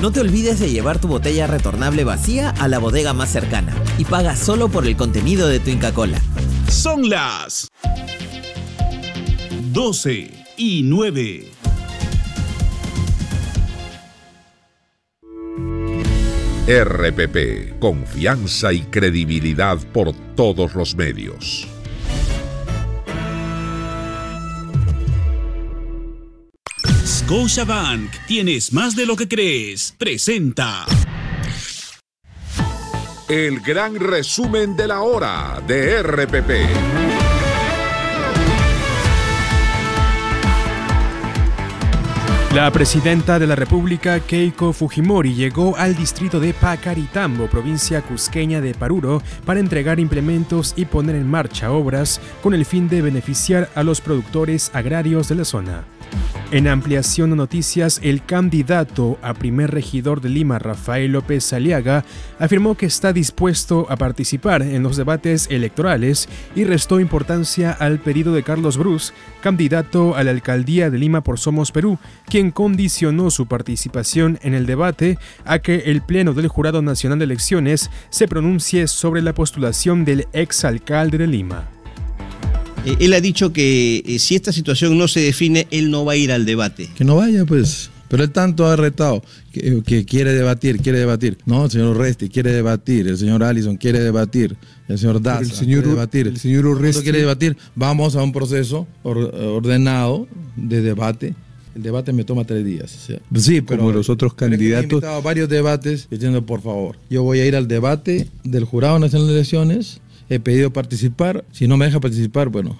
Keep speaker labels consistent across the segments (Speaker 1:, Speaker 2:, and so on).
Speaker 1: No te olvides de llevar tu botella retornable vacía a la bodega más cercana y paga solo por el contenido de tu Inca Kola.
Speaker 2: Son las 12:09.
Speaker 3: RPP, confianza y credibilidad por todos los medios.
Speaker 2: Scotiabank, tienes más de lo que crees. Presenta
Speaker 3: el gran resumen de la hora de RPP.
Speaker 4: La presidenta de la República, Keiko Fujimori, llegó al distrito de Pacaritambo, provincia cusqueña de Paruro, para entregar implementos y poner en marcha obras con el fin de beneficiar a los productores agrarios de la zona. En ampliación de noticias, el candidato a primer regidor de Lima, Rafael López Aliaga, afirmó que está dispuesto a participar en los debates electorales y restó importancia al pedido de Carlos Brus, candidato a la alcaldía de Lima por Somos Perú, quien condicionó su participación en el debate a que el Pleno del Jurado Nacional de Elecciones se pronuncie sobre la postulación del exalcalde de Lima.
Speaker 5: Él ha dicho que si esta situación no se define, él no va a ir al debate.
Speaker 6: Que no vaya, pues. Pero él tanto ha retado que quiere debatir. No, el señor Urresti quiere debatir, el señor Allison quiere debatir, el señor Daza quiere debatir. El señor Urresti quiere debatir. Vamos a un proceso ordenado de debate. El debate me toma 3 días. O sea, sí, pero como los otros candidatos. He invitado a varios debates diciendo, por favor, yo voy a ir al debate del Jurado Nacional de Elecciones. He pedido participar, si no me deja participar, bueno.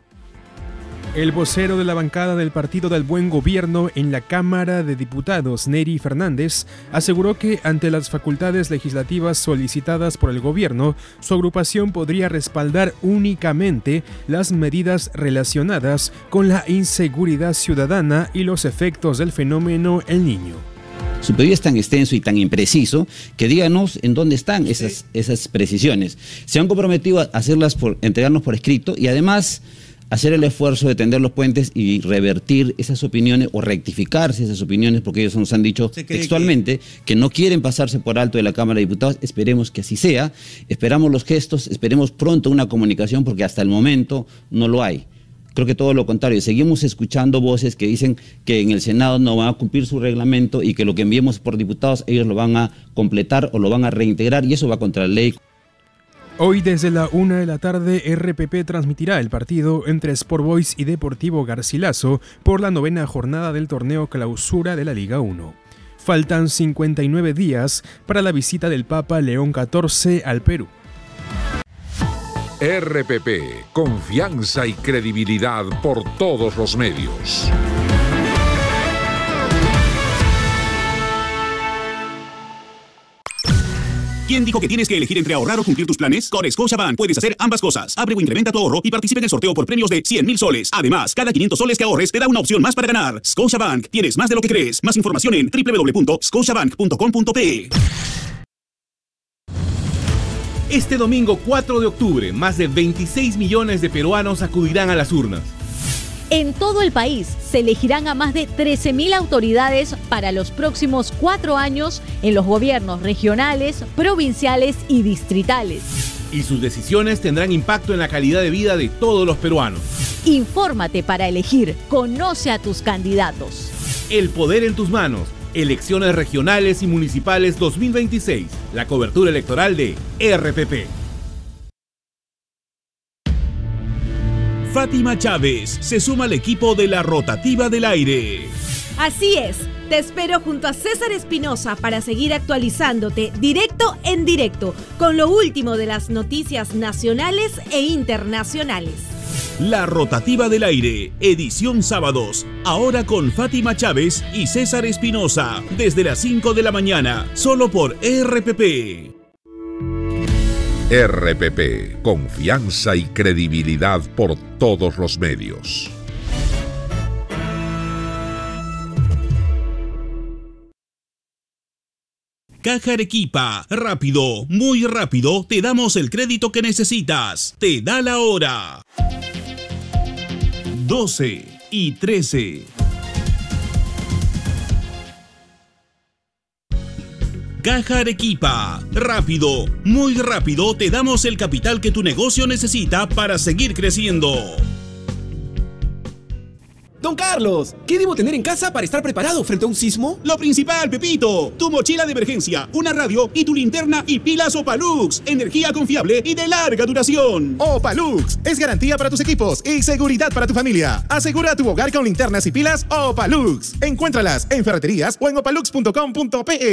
Speaker 4: El vocero de la bancada del Partido del Buen Gobierno en la Cámara de Diputados, Neri Fernández, aseguró que ante las facultades legislativas solicitadas por el gobierno, su agrupación podría respaldar únicamente las medidas relacionadas con la inseguridad ciudadana y los efectos del fenómeno El Niño.
Speaker 7: Su pedido es tan extenso y tan impreciso que díganos en dónde están esas precisiones. Se han comprometido a hacerlas entregarnos por escrito y además hacer el esfuerzo de tender los puentes y revertir esas opiniones o rectificarse esas opiniones, porque ellos nos han dicho textualmente que no quieren pasarse por alto de la Cámara de Diputados. Esperemos que así sea, esperamos los gestos, esperemos pronto una comunicación, porque hasta el momento no lo hay. Creo que todo lo contrario, seguimos escuchando voces que dicen que en el Senado no van a cumplir su reglamento y que lo que enviemos por diputados ellos lo van a completar o lo van a reintegrar, y eso va contra la ley.
Speaker 4: Hoy desde la 1 de la tarde, RPP transmitirá el partido entre Sport Boys y Deportivo Garcilaso por la 9ª jornada del torneo clausura de la Liga 1. Faltan 59 días para la visita del Papa León XIV al Perú.
Speaker 3: RPP, confianza y credibilidad por todos los medios.
Speaker 2: ¿Quién dijo que tienes que elegir entre ahorrar o cumplir tus planes? Con Scotiabank puedes hacer ambas cosas. Abre o incrementa tu ahorro y participa en el sorteo por premios de 100.000 soles. Además, cada 500 soles que ahorres te da una opción más para ganar. Scotiabank, tienes más de lo que crees. Más información en www.scotiabank.com.pe.
Speaker 8: Este domingo 4 de octubre, más de 26 millones de peruanos acudirán a las urnas.
Speaker 9: En todo el país se elegirán a más de 13.000 autoridades para los próximos 4 años en los gobiernos regionales, provinciales y distritales.
Speaker 8: Y sus decisiones tendrán impacto en la calidad de vida de todos los peruanos.
Speaker 9: Infórmate para elegir, conoce a tus candidatos.
Speaker 8: El poder en tus manos. Elecciones regionales y municipales 2026. La cobertura electoral de RPP.
Speaker 2: Fátima Chávez se suma al equipo de la Rotativa del Aire.
Speaker 10: Así es, te espero junto a César Espinosa para seguir actualizándote directo en directo con lo último de las noticias nacionales e internacionales.
Speaker 2: La Rotativa del Aire, edición sábados, ahora con Fátima Chávez y César Espinosa, desde las 5 de la mañana, solo por RPP.
Speaker 3: RPP, confianza y credibilidad por todos los medios.
Speaker 2: Caja Arequipa, rápido, muy rápido, te damos el crédito que necesitas. Te da la hora. 12:13. Caja Arequipa. Rápido, muy rápido, te damos el capital que tu negocio necesita para seguir creciendo.
Speaker 11: Don Carlos, ¿qué debo tener en casa para estar preparado frente a un sismo?
Speaker 2: Lo principal, Pepito, tu mochila de emergencia, una radio y tu linterna y pilas Opalux. Energía confiable y de larga duración.
Speaker 12: Opalux es garantía para tus equipos y seguridad para tu familia. Asegura tu hogar con linternas y pilas Opalux. Encuéntralas en ferreterías o en opalux.com.pe.